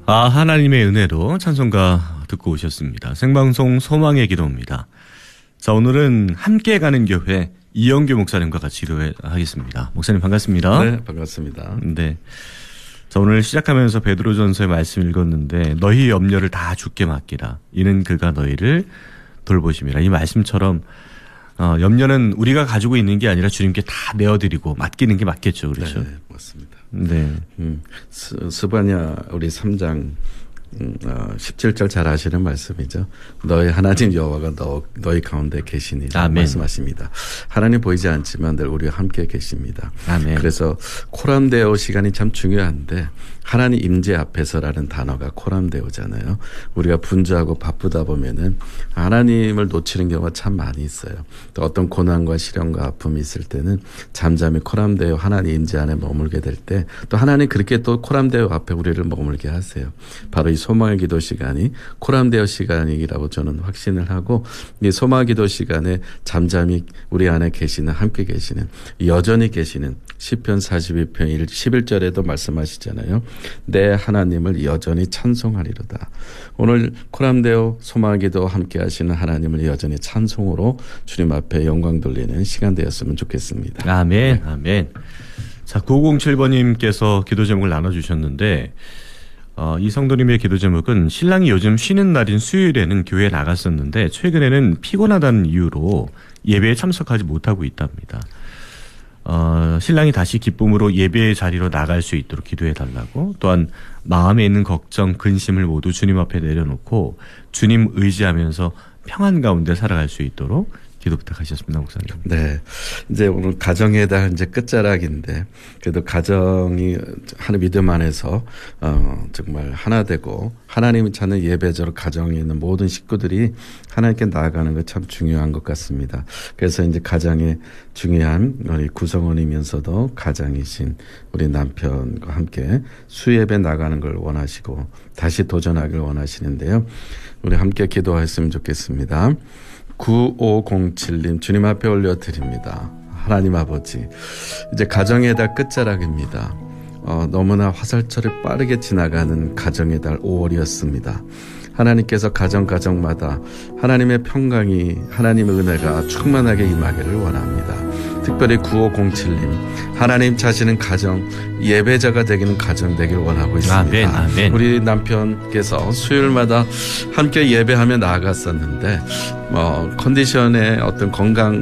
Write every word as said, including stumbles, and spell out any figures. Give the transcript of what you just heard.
아, 하나님의 은혜로 찬송가 듣고 오셨습니다. 생방송 소망의 기도입니다. 자, 오늘은 함께 가는 교회 이영규 목사님과 같이 기도하겠습니다. 목사님 반갑습니다. 네, 반갑습니다. 네. 자, 오늘 시작하면서 베드로전서의 말씀 읽었는데 너희 염려를 다 주께 맡기라. 이는 그가 너희를 돌보심이라. 이 말씀처럼 어, 염려는 우리가 가지고 있는 게 아니라 주님께 다 내어드리고 맡기는 게 맞겠죠. 그렇죠? 네, 맞습니다. 네. 음, 스, 스바냐 우리 삼 장 음, 어, 십칠 절 잘 아시는 말씀이죠. 너희 하나님 여호와가 너, 너희 가운데 계시니라 아멘. 말씀하십니다. 하나님 보이지 않지만 늘 우리와 함께 계십니다. 아멘. 그래서 코람데오 시간이 참 중요한데 하나님 임재 앞에서라는 단어가 코람데오잖아요. 우리가 분주하고 바쁘다 보면은 하나님을 놓치는 경우가 참 많이 있어요. 또 어떤 고난과 시련과 아픔이 있을 때는 잠잠히 코람데오 하나님 임재 안에 머물게 될 때 또 하나님 그렇게 또 코람데오 앞에 우리를 머물게 하세요. 바로 이 소망의 기도 시간이 코람데오 시간이라고 저는 확신을 하고 이 소망의 기도 시간에 잠잠히 우리 안에 계시는 함께 계시는 여전히 계시는 시편 사십이 편 십일 절에도 말씀하시잖아요. 내 하나님을 여전히 찬송하리로다. 오늘 코람데오 소망의 기도 함께 하시는 하나님을 여전히 찬송으로 주님 앞에 영광 돌리는 시간 되었으면 좋겠습니다. 아멘. 네. 아멘. 자, 구오공칠 번님께서 기도 제목을 나눠주셨는데 어, 이 성도님의 기도 제목은 신랑이 요즘 쉬는 날인 수요일에는 교회에 나갔었는데 최근에는 피곤하다는 이유로 예배에 참석하지 못하고 있답니다. 어, 신랑이 다시 기쁨으로 예배의 자리로 나갈 수 있도록 기도해달라고, 또한 마음에 있는 걱정, 근심을 모두 주님 앞에 내려놓고 주님 의지하면서 평안 가운데 살아갈 수 있도록 기도 부탁하셨습니다, 목사님. 네. 이제 오늘 가정의 달 이제 끝자락인데, 그래도 가정이 하나님 믿음 안에서, 어, 정말 하나 되고, 하나님이 찾는 예배자로 가정에 있는 모든 식구들이 하나님께 나아가는 것 참 중요한 것 같습니다. 그래서 이제 가장의 중요한 우리 구성원이면서도 가장이신 우리 남편과 함께 수예배 나가는 걸 원하시고, 다시 도전하길 원하시는데요. 우리 함께 기도했으면 좋겠습니다. 구오공칠 님 주님 앞에 올려드립니다. 하나님 아버지, 이제 가정의 달 끝자락입니다. 어, 너무나 화살처럼 빠르게 지나가는 가정의 달 오월이었습니다. 하나님께서 가정 가정마다 하나님의 평강이, 하나님의 은혜가 충만하게 임하기를 원합니다. 특별히 구오공칠 님 하나님 자신은 가정 예배자가 되기는 가정 되길 원하고 있습니다. 아멘, 아멘. 우리 남편께서 수요일마다 함께 예배하며 나아갔었는데 뭐 컨디션에 어떤 건강